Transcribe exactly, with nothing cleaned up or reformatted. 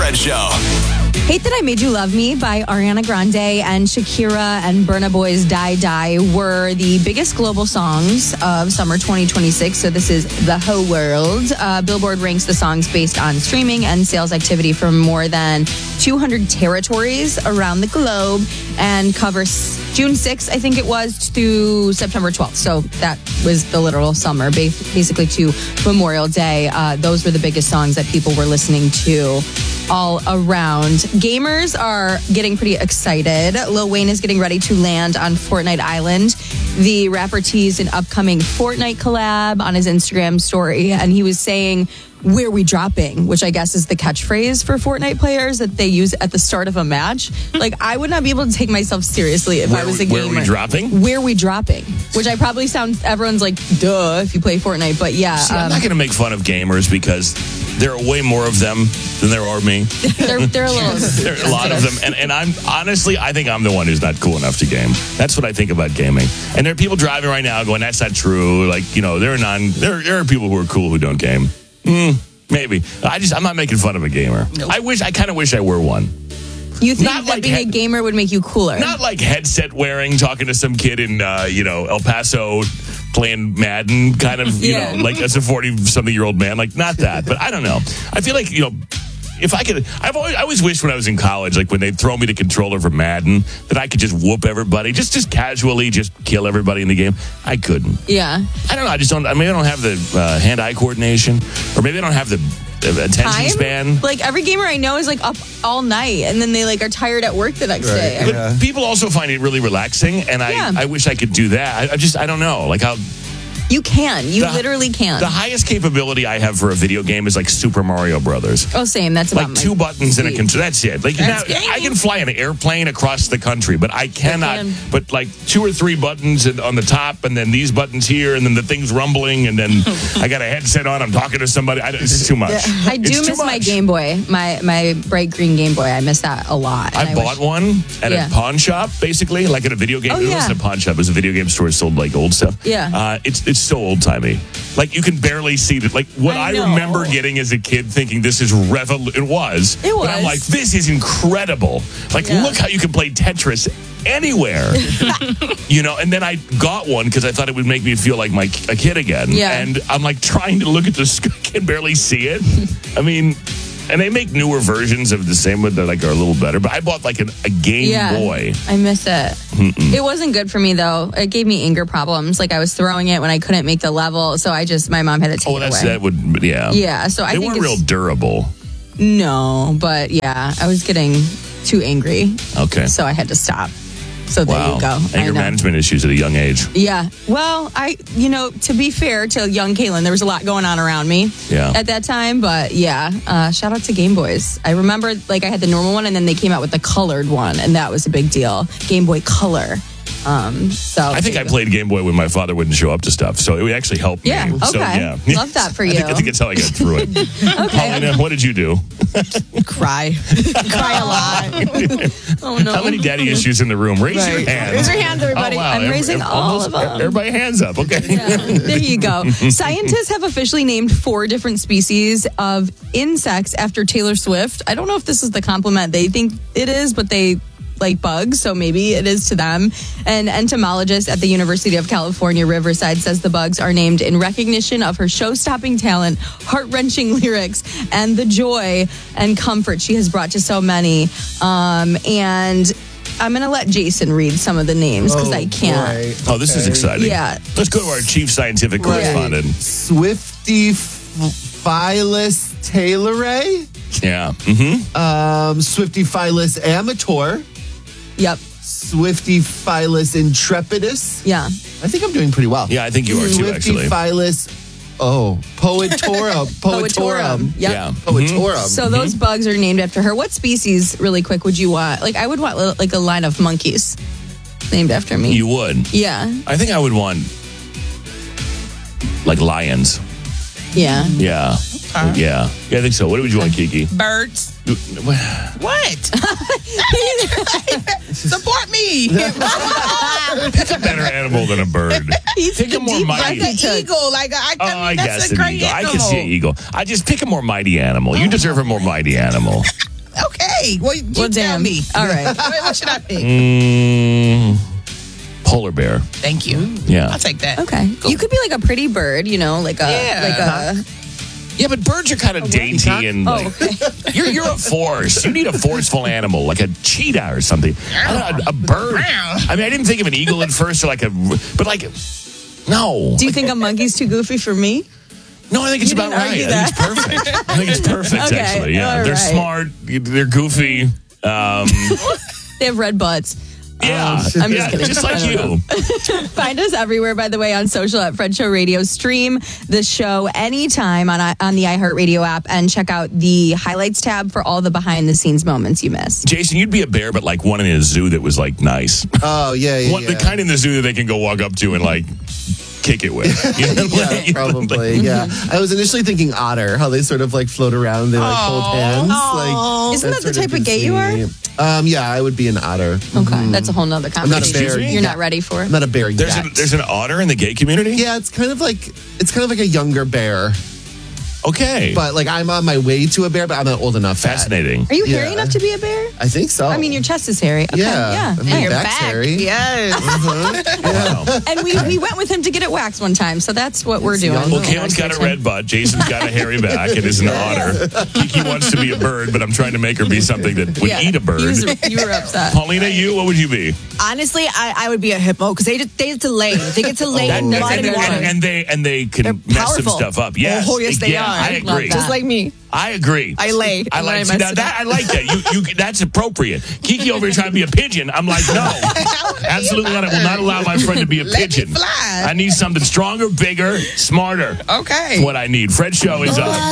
Fred Show. Hate That I Made You Love Me by Ariana Grande and Shakira and Burna Boy's Die Die were the biggest global songs of summer twenty twenty-six. So this is the whole world. Uh, Billboard ranks the songs based on streaming and sales activity from more than two hundred territories around the globe and covers June sixth, I think it was, to September twelfth. So that was the literal summer, basically to Memorial Day. Uh, those were the biggest songs that people were listening to all around. Gamers are getting pretty excited. Lil Wayne is getting ready to land on Fortnite Island. The rapper teased an upcoming Fortnite collab on his Instagram story, and he was saying, "Where we dropping?" which I guess is the catchphrase for Fortnite players that they use at the start of a match. Like, I would not be able to take myself seriously if where, I was a gamer. Where we dropping? Where we dropping? Which I probably sound, everyone's like, duh, if you play Fortnite. But yeah. See, um, I'm not going to make fun of gamers because there are way more of them than there are me. They're, they're a little There are a lot of them. And, and I'm honestly, I think I'm the one who's not cool enough to game. That's what I think about gaming. And there are people driving right now going, that's not true. Like, you know, there are non, there, there are people who are cool who don't game. Mm, maybe. I just, I'm not making fun of a gamer. Nope. I wish, I kind of wish I were one. You think Not that like being he- a gamer would make you cooler? Not like headset wearing, talking to some kid in, uh, you know, El Paso playing Madden, kind of, you Yeah. know, like as a forty-something-year-old man. Like, not that. But I don't know. I feel like, you know, if I could, I've always, I always wished when I was in college, like when they'd throw me the controller for Madden, that I could just whoop everybody, just just casually, just kill everybody in the game. I couldn't. Yeah. I don't know. I just don't, I maybe I don't have the uh, hand-eye coordination, or maybe I don't have the uh, attention Time? span. Like, every gamer I know is like up all night and then they like are tired at work the next Right. day. But Yeah. people also find it really relaxing, and I, Yeah. I wish I could do that. I, I just, I don't know. Like, how. You can. You The- literally can. The highest capability I have for a video game is like Super Mario Brothers. oh, same. That's about Like my two buttons and a speed. control. That's it. Like That's now, gaming. I can fly an airplane across the country, but I cannot. can. But like two or three buttons and- on the top, and then these buttons here, and then the thing's rumbling, and then I got a headset on. I'm talking to somebody. I, it's too much. I do It's too miss my much. Game Boy, my my bright green Game Boy. I miss that a lot. I And bought wish- one at Yeah. a pawn shop, basically, like at a video game. Oh, it yeah. wasn't a pawn shop; it was a video game store. It sold like old stuff. Yeah. uh, it's it's so old timey. Like you can barely see it. Like what I, I know. remember getting as a kid, thinking this is revol. It was. It But I'm was. like, this is incredible. Like, Yeah. look how you can play Tetris anywhere. You know. And then I got one because I thought it would make me feel like my a kid again. Yeah. And I'm like trying to look at the screen, can barely see it. I mean. And they make newer versions of the same one that like are a little better. But I bought like an, a Game Yeah, Boy. I miss it. It wasn't good for me though. It gave me anger problems. Like I was throwing it when I couldn't make the level, so I just my mom had to take Oh, it that's away. that would yeah. Yeah, so I they think weren't real it's, durable. no, but yeah, I was getting too angry, Okay. so I had to stop. So there Wow. you go. I Anger know. management issues at a young age. Yeah. Well, I, you know, to be fair to young Kaylin, there was a lot going on around me Yeah. at that time. But yeah, uh, shout out to Game Boys. I remember like I had the normal one and then they came out with the colored one and that was a big deal. Game Boy Color. Um, so I think I played Game Boy when my father wouldn't show up to stuff, so it would actually help Yeah, me. So, okay. yeah. Love that for I think, I you. think that's how I got through it. Okay. Paulina, what did you do? Cry. Cry a lot. Oh no. How many daddy issues in the room? Raise your Right. hands. Raise your hands, everybody. Oh, wow. I'm Every- raising every- all almost of them. Everybody hands up, okay? Yeah, there you go. Scientists have officially named four different species of insects after Taylor Swift. I don't know if this is the compliment they think it is, but they like bugs, so maybe it is to them. An entomologist at the University of California, Riverside, says the bugs are named in recognition of her show-stopping talent, heart-wrenching lyrics, and the joy and comfort she has brought to so many. Um, and I'm going to let Jason read some of the names because I can't. Right. Oh, this is Okay. exciting. Yeah. Let's go to our chief scientific Right. correspondent. Swifty Philus Taylor, Yeah. Mm-hmm. um, Swifty Philus Amateur, Yep. Swifty Philus Intrepidus. Yeah. I think I'm doing pretty well. Yeah, I think you are too, Swifty actually. Philus, oh, Poetorum. Poetorum. Yep. Yeah. Poetorum. So those bugs are named after her. What species, really quick, would you want? Like, I would want li- like a line of monkeys named after me. You would. yeah. I think I would want like lions. Yeah. Yeah. Huh? Yeah. Yeah, I think so. What would you want, Kiki? Birds. What? Support me. Pick a better animal than a bird. Pick a more deep mighty. breath. An eagle. Like I, Oh, I, I mean, that's guess a an great eagle. I animal. can see an eagle. I just pick a more mighty animal. You deserve a more mighty animal. take? Well, you Well, tell damn. me. All right. What, what should I pick? Mm, polar bear. Thank you. Yeah. I'll take that. Okay. You could be like a pretty bird, you know, like a Yeah. like a Yeah, but birds are kind of dainty and Oh, like, okay. you're you're a force. You need a forceful animal, like a cheetah or something. I don't know, a, a bird. I mean, I didn't think of an eagle at first, or like a, but like, no. Do you think a monkey's too goofy for me? No, I think it's You about didn't right. argue I think it's perfect. I think it's perfect, Okay, actually. Yeah, all they're right. smart. They're goofy. Um, They have red butts. yeah, I'm just yeah, kidding. just I like don't you. Find us everywhere, by the way, on social at Fred Show Radio. Stream the show anytime on on the iHeartRadio app and check out the highlights tab for all the behind the scenes moments you missed. Jason, you'd be a bear, but like one in a zoo that was like nice. Oh, yeah, yeah. One, yeah. The kind in the zoo that they can go walk up to and like kick it with. You know, Yeah, like, you know, probably. Yeah, I was initially thinking otter, how they sort of like float around, they like hold hands. Like, Isn't that the sort type of gives gay you are? me- Um, yeah, I would be an otter. Okay, that's a whole nother I'm not a conversation. bear. You're yet. not ready for it. I'm not a bear There's yet. a, there's an otter in the gay community. yeah, it's kind of like it's kind of like a younger bear, Okay. but like I'm on my way to a bear, but I'm not old enough. yet. Fascinating. Are you hairy Yeah. enough to be a bear? I think so. I mean, your chest is hairy. Okay, yeah, yeah. I mean, Hey, your Your back's back. hairy. Yes. Wow. And we, we went with him to get it waxed one time, so that's what we're doing. young. Well, Caitlin's got a red butt. Jason's got a hairy back and is an otter. Kiki wants to be a bird, but I'm trying to make her be something that would Yeah. eat a bird. You, was, you were upset. Paulina, you, what would you be? Honestly, I, I would be a hippo because they just, they get to lay. They get to lay That- in that- water and, and water. and, and they and they can They're mess some powerful. stuff up. Yes, Oh, yes, they yeah, are. I Love agree. that. Just like me. I agree. I lay, I and like then I see, mess now it that up. I like that. You you that's appropriate. Kiki over here trying to be a pigeon. I'm like, no, absolutely not. I will not allow my friend to be a Let me pigeon. fly. I need something stronger, bigger, smarter. Okay. What I need. Fred Show is up.